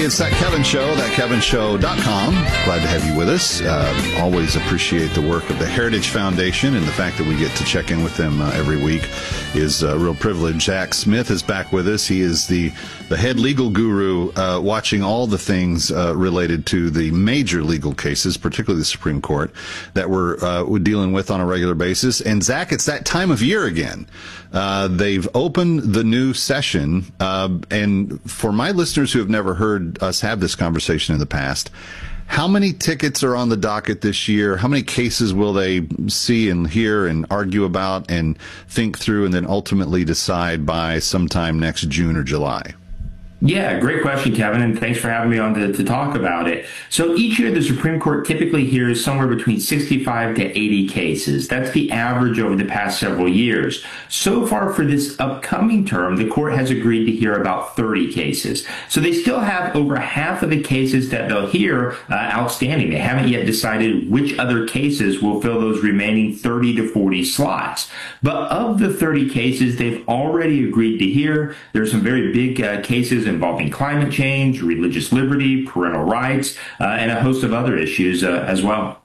It's That Kevin Show, thatkevinshow.com. Glad to have you with us. Always appreciate the work of the Heritage Foundation, and the fact that we get to check in with them every week is a real privilege. Zach Smith is back with us. He is the head legal guru, watching all the things related to the major legal cases, particularly the Supreme Court, that we're dealing with on a regular basis. And Zach, it's that time of year again. They've opened the new session, and for my listeners who have never heard us have this conversation in the past, how many tickets are on the docket this year? How many cases will they see and hear and argue about and think through and then ultimately decide by sometime next June or July? Yeah, great question, Kevin, and thanks for having me on to talk about it. So each year, the Supreme Court typically hears somewhere between 65 to 80 cases. That's the average over the past several years. So far for this upcoming term, the court has agreed to hear about 30 cases. So they still have over half of the cases that they'll hear outstanding. They haven't yet decided which other cases will fill those remaining 30 to 40 slots. But of the 30 cases they've already agreed to hear, there's some very big cases involving climate change, religious liberty, parental rights, and a host of other issues as well.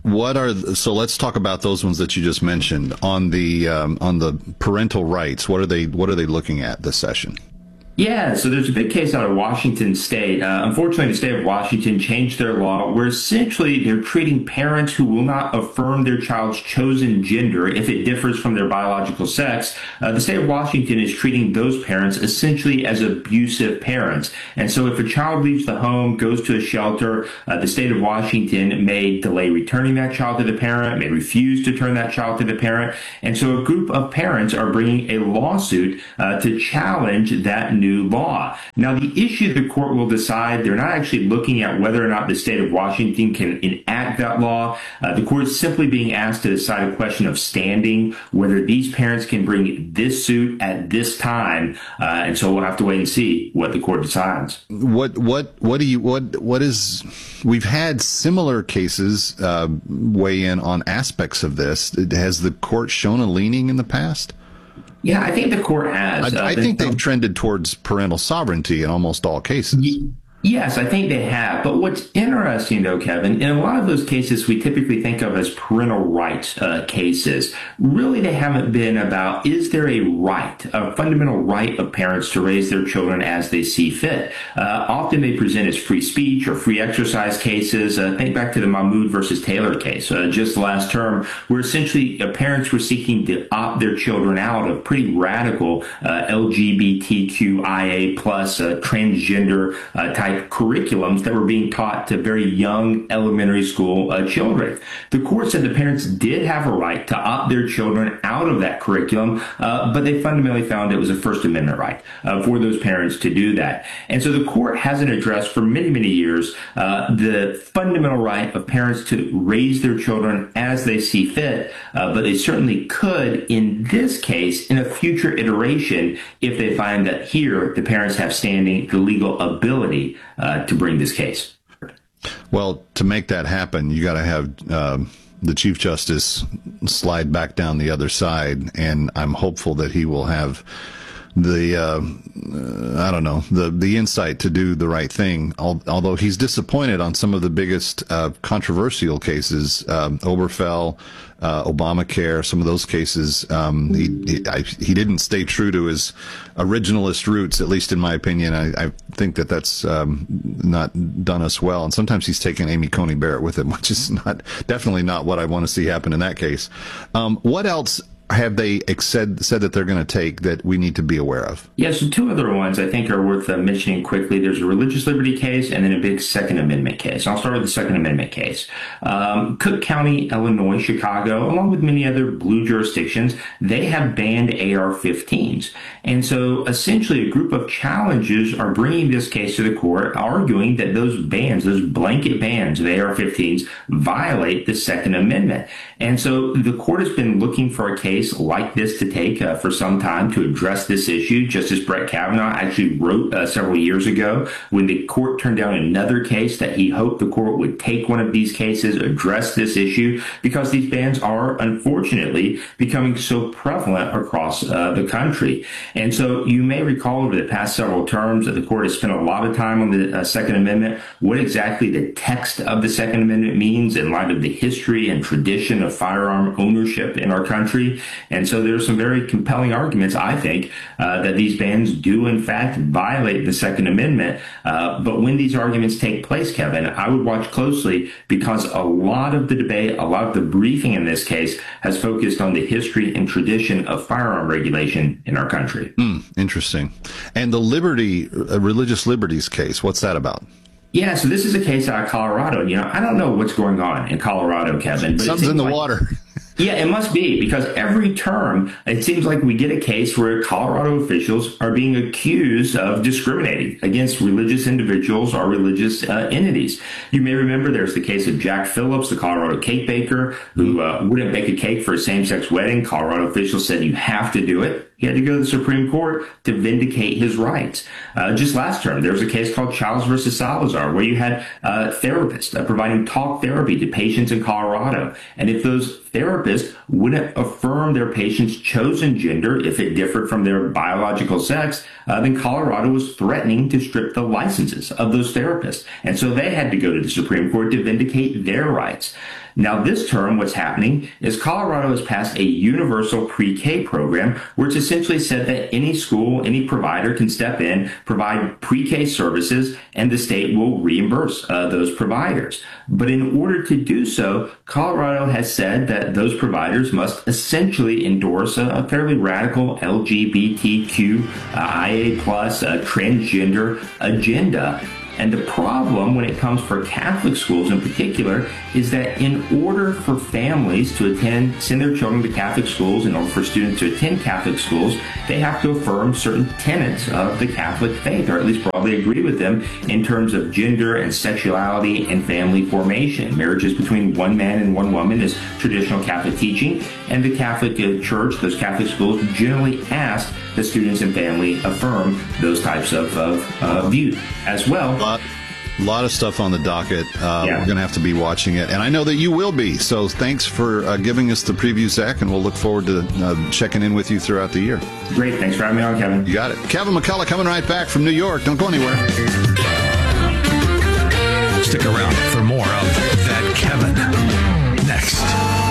So let's talk about those ones that you just mentioned on the parental rights. What are they looking at this session? Yeah, so there's a big case out of Washington State. Unfortunately, the state of Washington changed their law where essentially they're treating parents who will not affirm their child's chosen gender if it differs from their biological sex. The state of Washington is treating those parents essentially as abusive parents. And so if a child leaves the home, goes to a shelter, the state of Washington may delay returning that child to the parent, may refuse to turn that child to the parent. And so a group of parents are bringing a lawsuit to challenge that new law. Now, the issue the court will decide, they're not actually looking at whether or not the state of Washington can enact that law. The court is simply being asked to decide a question of standing, whether these parents can bring this suit at this time. And so we'll have to wait and see what the court decides. We've had similar cases weigh in on aspects of this. Has the court shown a leaning in the past? Yeah, I think the court has. I think they've trended towards parental sovereignty in almost all cases. Yes, I think they have. But what's interesting, though, Kevin, in a lot of those cases we typically think of as parental rights cases, really they haven't been about, is there a right, a fundamental right of parents to raise their children as they see fit? Often they present as free speech or free exercise cases. Think back to the Mahmoud versus Taylor case just last term, where essentially parents were seeking to opt their children out of pretty radical LGBTQIA plus transgender type curriculums that were being taught to very young elementary school children. The court said the parents did have a right to opt their children out of that curriculum, but they fundamentally found it was a First Amendment right for those parents to do that. And so the court hasn't addressed for many, many years the fundamental right of parents to raise their children as they see fit, but they certainly could in this case in a future iteration if they find that here the parents have standing, the legal ability to bring this case. Well, to make that happen, you got to have the Chief Justice slide back down the other side, and I'm hopeful that he will have the insight to do the right thing. Although he's disappointed on some of the biggest controversial cases, Obergefell, Obamacare, some of those cases, he didn't stay true to his originalist roots, at least in my opinion. I think that's not done us well. And sometimes he's taken Amy Coney Barrett with him, which is definitely not what I want to see happen in that case. What else have they said that they're going to take that we need to be aware of? Yeah, so two other ones I think are worth mentioning quickly. There's a religious liberty case and then a big Second Amendment case. I'll start with the Second Amendment case. Cook County, Illinois, Chicago, along with many other blue jurisdictions, they have banned AR-15s. And so essentially a group of challengers are bringing this case to the court, arguing that those bans, those blanket bans of AR-15s violate the Second Amendment. And so the court has been looking for a case case like this to take for some time to address this issue. Justice Brett Kavanaugh actually wrote several years ago when the court turned down another case that he hoped the court would take one of these cases, address this issue, because these bans are unfortunately becoming so prevalent across the country. And so you may recall over the past several terms that the court has spent a lot of time on the Second Amendment, what exactly the text of the Second Amendment means in light of the history and tradition of firearm ownership in our country. And so there's some very compelling arguments, I think, that these bans do in fact violate the Second Amendment. But when these arguments take place, Kevin, I would watch closely, because a lot of the debate, a lot of the briefing in this case has focused on the history and tradition of firearm regulation in our country. Interesting. And the religious liberties case, what's that about? Yeah, so this is a case out of Colorado. I don't know what's going on in Colorado, Kevin. But something's in the water. Yeah, it must be, because every term, it seems like we get a case where Colorado officials are being accused of discriminating against religious individuals or religious entities. You may remember there's the case of Jack Phillips, the Colorado cake baker, who wouldn't bake a cake for a same-sex wedding. Colorado officials said you have to do it. He had to go to the Supreme Court to vindicate his rights. Just last term, there was a case called Childs versus Salazar, where you had therapists providing talk therapy to patients in Colorado. And if those therapists wouldn't affirm their patient's chosen gender if it differed from their biological sex, then Colorado was threatening to strip the licenses of those therapists. And so they had to go to the Supreme Court to vindicate their rights. Now, this term, what's happening is Colorado has passed a universal pre-K program where it's essentially said that any school, any provider can step in, provide pre-K services, and the state will reimburse those providers. But in order to do so, Colorado has said that those providers must essentially endorse a fairly radical LGBTQ, IA+, transgender agenda. And the problem when it comes for Catholic schools in particular is that in order for families to send their children to Catholic schools, in order for students to attend Catholic schools, they have to affirm certain tenets of the Catholic faith, or at least broadly agree with them in terms of gender and sexuality and family formation. Marriages between one man and one woman is traditional Catholic teaching, and the Catholic Church, those Catholic schools, generally ask the students and family affirm those types of views as well. A lot of stuff on the docket. We're going to have to be watching it. And I know that you will be. So thanks for giving us the preview, Zach, and we'll look forward to checking in with you throughout the year. Great. Thanks for having me on, Kevin. You got it. Kevin McCullough coming right back from New York. Don't go anywhere. Stick around for more of That Kevin next.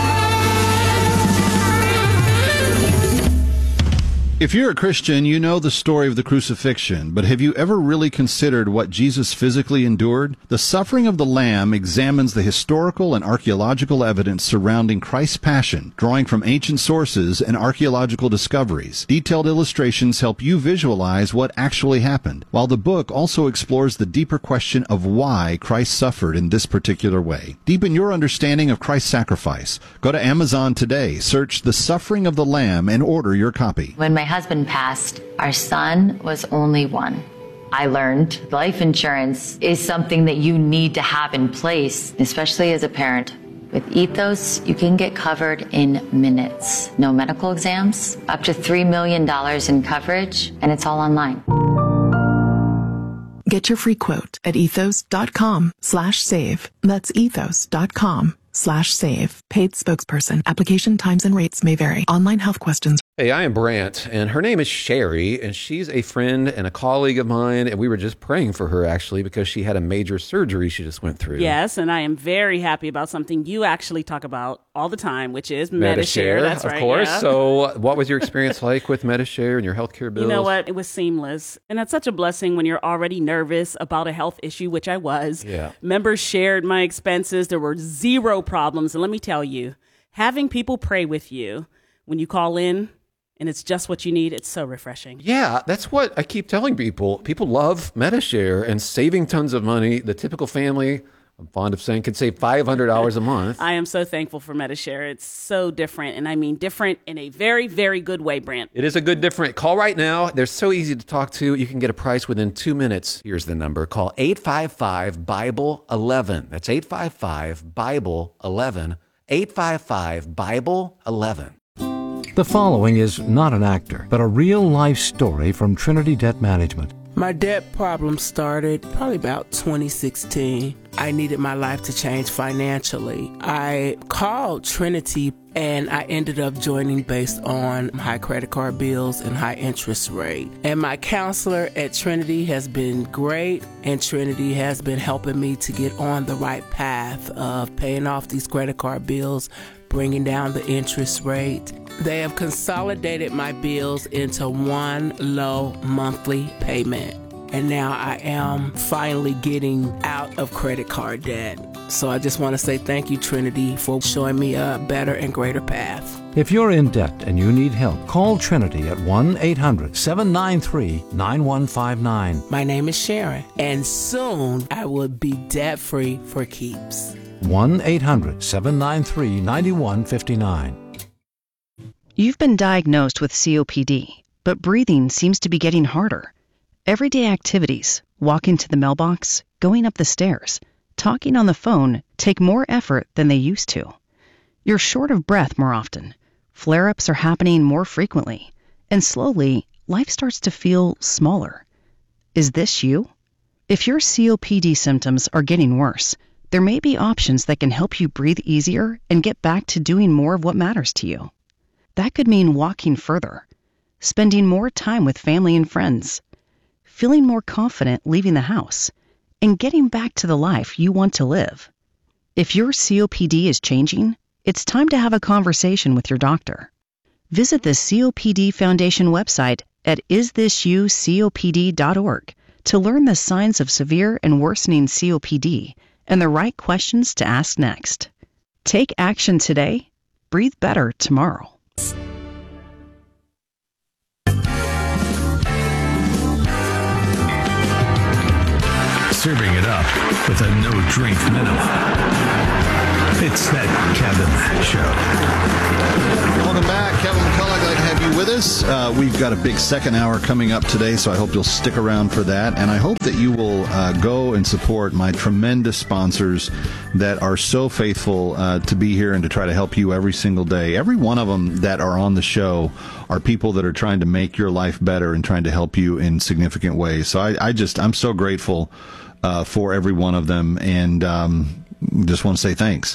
If you're a Christian, you know the story of the crucifixion, but have you ever really considered what Jesus physically endured? The Suffering of the Lamb examines the historical and archaeological evidence surrounding Christ's passion, drawing from ancient sources and archaeological discoveries. Detailed illustrations help you visualize what actually happened, while the book also explores the deeper question of why Christ suffered in this particular way. Deepen your understanding of Christ's sacrifice. Go to Amazon today, search The Suffering of the Lamb, and order your copy. When my husband passed, our son was only one. I learned life insurance is something that you need to have in place, especially as a parent. With Ethos, you can get covered in minutes. No medical exams, up to $3 million in coverage, and it's all online. Get your free quote at ethos.com/save. That's ethos.com/save. Paid spokesperson. Application times and rates may vary. Online health questions. Hey, I am Brant, and her name is Sherry, and she's a friend and a colleague of mine, and we were just praying for her, actually, because she had a major surgery she just went through. Yes, and I am very happy about something you actually talk about all the time, which is Medi-Share. That's right. Of course. Yeah. So what was your experience like with Medi-Share and your healthcare bills? You know what? It was seamless. And that's such a blessing when you're already nervous about a health issue, which I was. Yeah. Members shared my expenses. There were zero problems. And let me tell you, having people pray with you when you call in, and it's just what you need, it's so refreshing. Yeah, that's what I keep telling people. People love Medi-Share and saving tons of money. The typical family, I'm fond of saying, can save $500 a month. I am so thankful for Medi-Share. It's so different, and I mean different in a very, very good way, Brant. It is a good different. Call right now. They're so easy to talk to. You can get a price within 2 minutes. Here's the number. Call 855-BIBLE-11. That's 855-BIBLE-11. 855-BIBLE-11. The following is not an actor, but a real-life story from Trinity Debt Management. My debt problem started probably about 2016. I needed my life to change financially. I called Trinity and I ended up joining based on high credit card bills and high interest rate. And my counselor at Trinity has been great, and Trinity has been helping me to get on the right path of paying off these credit card bills, bringing down the interest rate. They have consolidated my bills into one low monthly payment. And now I am finally getting out of credit card debt. So I just want to say thank you, Trinity, for showing me a better and greater path. If you're in debt and you need help, call Trinity at 1-800-793-9159. My name is Sharon, and soon I will be debt-free for keeps. 1-800-793-9159. You've been diagnosed with COPD, but breathing seems to be getting harder. Everyday activities, walking to the mailbox, going up the stairs, talking on the phone take more effort than they used to. You're short of breath more often. Flare-ups are happening more frequently. And slowly, life starts to feel smaller. Is this you? If your COPD symptoms are getting worse, there may be options that can help you breathe easier and get back to doing more of what matters to you. That could mean walking further, spending more time with family and friends, feeling more confident leaving the house, and getting back to the life you want to live. If your COPD is changing, it's time to have a conversation with your doctor. Visit the COPD Foundation website at isthisyoucopd.org to learn the signs of severe and worsening COPD and the right questions to ask next. Take action today. Breathe better tomorrow. Serving it up with a no-drink minimum. It's that Kevin Show. Welcome back. Kevin McCullough, glad to have you with us. We've got a big second hour coming up today, so I hope you'll stick around for that. And I hope that you will go and support my tremendous sponsors that are so faithful to be here and to try to help you every single day. Every one of them that are on the show are people that are trying to make your life better and trying to help you in significant ways. So I'm so grateful for every one of them, and just want to say thanks.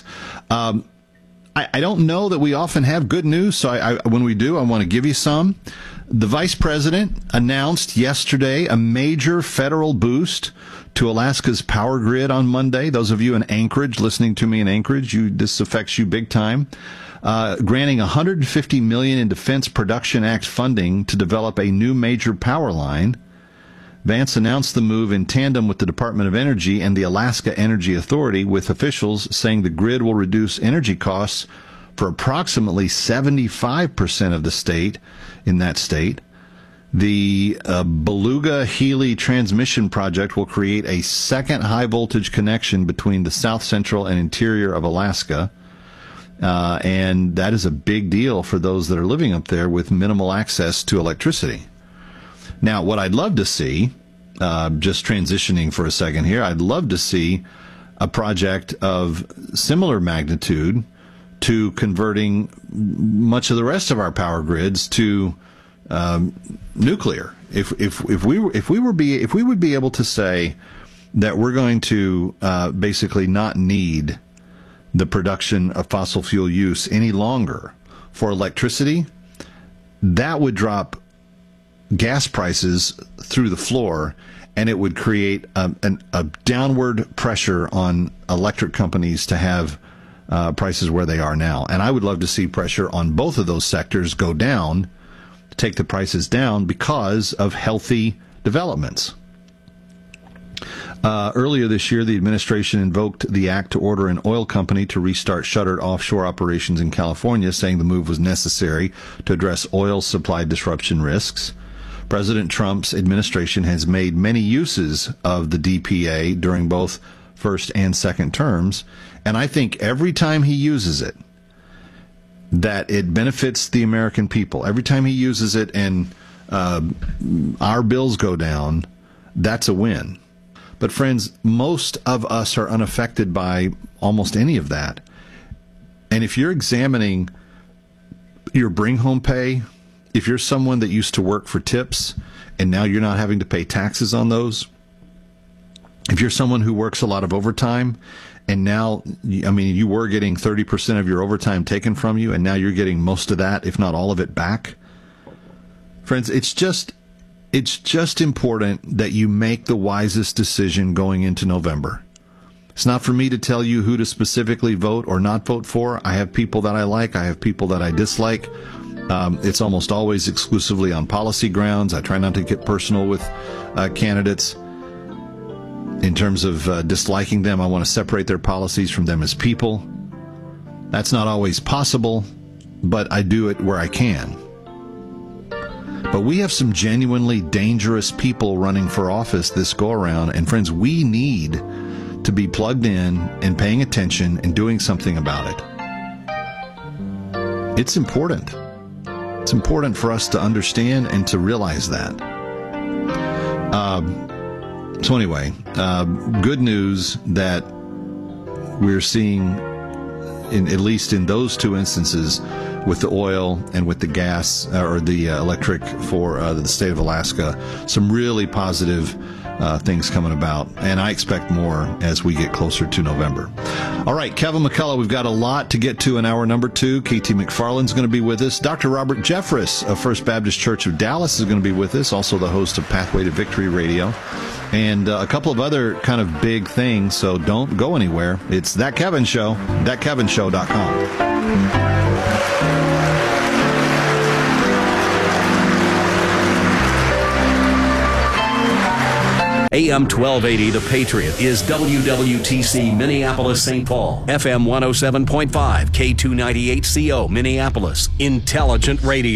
I don't know that we often have good news, so when we do, I want to give you some. The Vice President announced yesterday a major federal boost to Alaska's power grid on Monday. Those of you in Anchorage, listening to me in Anchorage, this affects you big time. Granting $150 million in Defense Production Act funding to develop a new major power line. Vance announced the move in tandem with the Department of Energy and the Alaska Energy Authority, with officials saying the grid will reduce energy costs for approximately 75% of the state in that state. The Beluga-Healy transmission project will create a second high-voltage connection between the south central and interior of Alaska, and that is a big deal for those that are living up there with minimal access to electricity. Now, what I'd love to see, just transitioning for a second here, I'd love to see a project of similar magnitude to converting much of the rest of our power grids to nuclear. If we would be able to say that we're going to basically not need the production of fossil fuel use any longer for electricity, that would drop gas prices through the floor, and it would create a downward pressure on electric companies to have prices where they are now. And I would love to see pressure on both of those sectors go down, take the prices down because of healthy developments. Earlier this year, the administration invoked the act to order an oil company to restart shuttered offshore operations in California, saying the move was necessary to address oil supply disruption risks. President Trump's administration has made many uses of the DPA during both first and second terms, and I think every time he uses it, that it benefits the American people. Every time he uses it and our bills go down, that's a win. But friends, most of us are unaffected by almost any of that. And if you're examining your bring home pay, if you're someone that used to work for tips and now you're not having to pay taxes on those, if you're someone who works a lot of overtime and now, I mean, you were getting 30% of your overtime taken from you and now you're getting most of that, if not all of it back. Friends, it's just important that you make the wisest decision going into November. It's not for me to tell you who to specifically vote or not vote for. I have people that I like. I have people that I dislike. It's almost always exclusively on policy grounds. I try not to get personal with candidates. In terms of disliking them, I want to separate their policies from them as people. That's not always possible, but I do it where I can. But we have some genuinely dangerous people running for office this go-around, and friends, we need to be plugged in and paying attention and doing something about it. It's important. It's important for us to understand and to realize that. So anyway, good news that we're seeing, at least in those two instances, with the oil and with the gas or the electric for the state of Alaska, some really positive things coming about, and I expect more as we get closer to November. All right, Kevin McCullough, we've got a lot to get to in hour number 2. KT McFarland's going to be with us. Dr. Robert Jeffress of First Baptist Church of Dallas is going to be with us, also the host of Pathway to Victory Radio, and a couple of other kind of big things, so don't go anywhere. It's That Kevin Show, thatkevinshow.com. AM 1280, The Patriot, is WWTC Minneapolis, St. Paul. FM 107.5, K298CO, Minneapolis. Intelligent radio.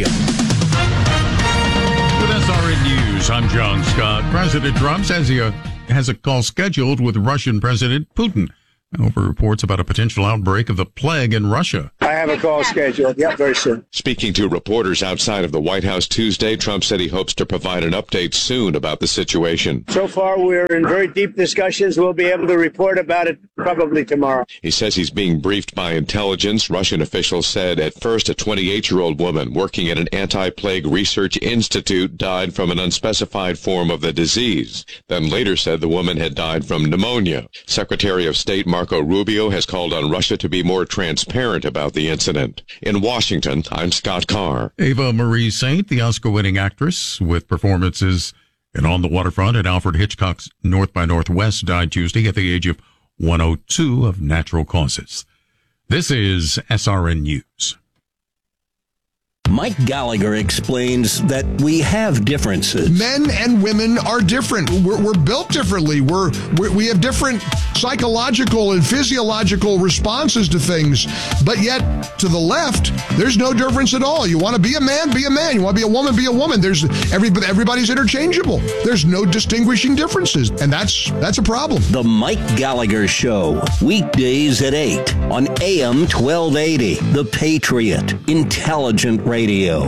With SRN News, I'm John Scott. President Trump says he has a call scheduled with Russian President Putin over reports about a potential outbreak of the plague in Russia. I have a call scheduled. Yep, very soon. Speaking to reporters outside of the White House Tuesday, Trump said he hopes to provide an update soon about the situation. So far, we're in very deep discussions. We'll be able to report about it probably tomorrow. He says he's being briefed by intelligence. Russian officials said at first a 28-year-old woman working at an anti-plague research institute died from an unspecified form of the disease. Then later said the woman had died from pneumonia. Secretary of State Marco Rubio has called on Russia to be more transparent about the incident. In Washington, I'm Scott Carr. Ava Marie Saint, the Oscar-winning actress with performances in On the Waterfront and Alfred Hitchcock's North by Northwest, died Tuesday at the age of 102 of natural causes. This is SRN News. Mike Gallagher explains that we have differences. Men and women are different. We're built differently. We have different psychological and physiological responses to things. But yet, to the left, there's no difference at all. You want to be a man, be a man. You want to be a woman, be a woman. Everybody's interchangeable. There's no distinguishing differences, and that's a problem. The Mike Gallagher Show, weekdays at 8 on AM 1280. The Patriot, intelligent radio.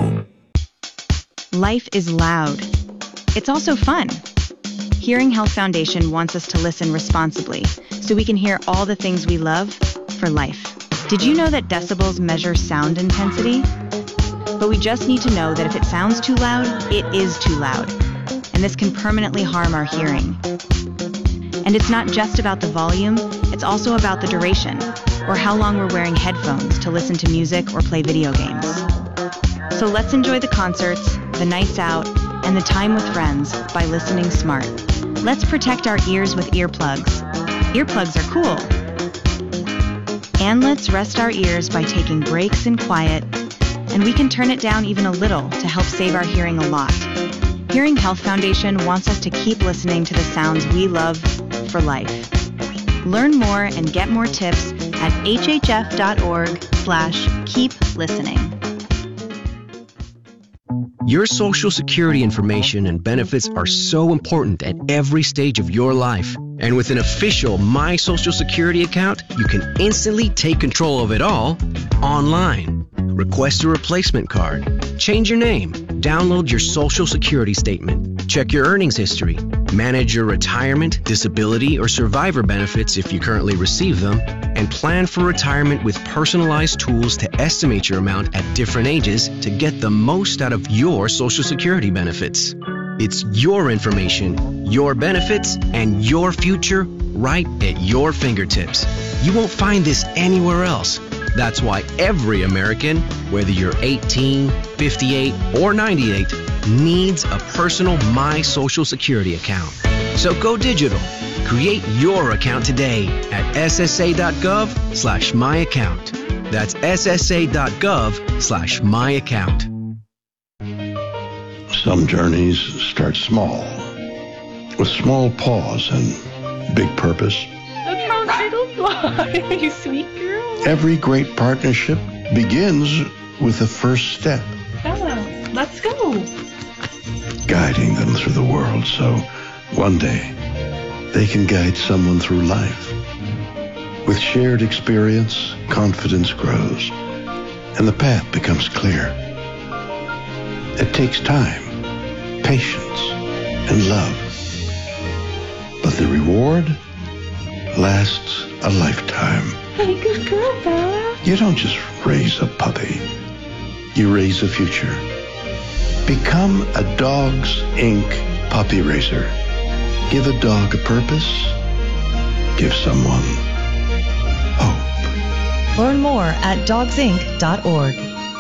Life is loud. It's also fun. Hearing Health Foundation wants us to listen responsibly so we can hear all the things we love for life. Did you know that decibels measure sound intensity? But we just need to know that if it sounds too loud, it is too loud. And this can permanently harm our hearing. And it's not just about the volume, it's also about the duration, or how long we're wearing headphones to listen to music or play video games. So let's enjoy the concerts, the nights out, and the time with friends by listening smart. Let's protect our ears with earplugs. Earplugs are cool. And let's rest our ears by taking breaks in quiet, and we can turn it down even a little to help save our hearing a lot. Hearing Health Foundation wants us to keep listening to the sounds we love for life. Learn more and get more tips at hhf.org/keep listening. Your Social Security information and benefits are so important at every stage of your life. And with an official My Social Security account, you can instantly take control of it all online. Request a replacement card, change your name, download your Social Security statement, check your earnings history, Manage your retirement, disability, or survivor benefits if you currently receive them, and plan for retirement with personalized tools to estimate your amount at different ages to get the most out of your Social Security benefits. It's your information, your benefits, and your future right at your fingertips. You won't find this anywhere else. That's why every American, whether you're 18, 58, or 98, needs a personal My Social Security account. So go digital. Create your account today at ssa.gov/myaccount. That's ssa.gov/myaccount. Some journeys start small, with small pause and big purpose. Look how it'll fly, you sweet girl. Every great partnership begins with the first step. Bella, let's go. Guiding them through the world so one day they can guide someone through life. With shared experience, confidence grows, and the path becomes clear. It takes time, patience, and love. But the reward lasts a lifetime. Hey, good girl, Bella. You don't just raise a puppy. You raise a future. Become a Dogs Inc. puppy raiser. Give a dog a purpose. Give someone hope. Learn more at dogsinc.org.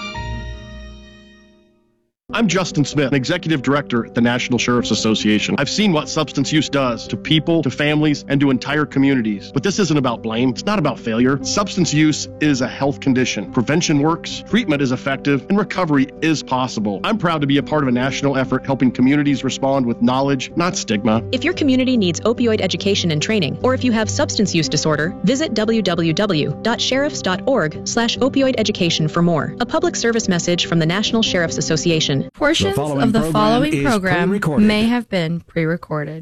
I'm Justin Smith, Executive Director at the National Sheriff's Association. I've seen what substance use does to people, to families, and to entire communities. But this isn't about blame. It's not about failure. Substance use is a health condition. Prevention works, treatment is effective, and recovery is possible. I'm proud to be a part of a national effort helping communities respond with knowledge, not stigma. If your community needs opioid education and training, or if you have substance use disorder, visit www.sheriffs.org/opioid education for more. A public service message from the National Sheriff's Association. Portions of the following program may have been pre-recorded.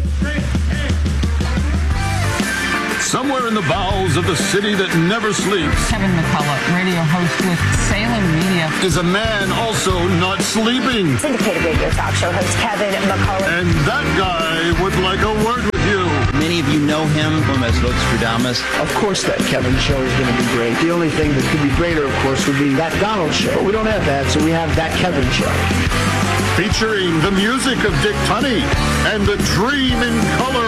Somewhere in the bowels of the city that never sleeps, Kevin McCullough, radio host with Salem Media, is a man also not sleeping. Syndicated radio talk show host Kevin McCullough. And that guy would like a word with you. Many of you know him as Nostradamus. Of course that Kevin show is going to be great. The only thing that could be greater, of course, would be that Donald show. But we don't have that, so we have that Kevin show. Featuring the music of Dick Tunney and the Dream in Color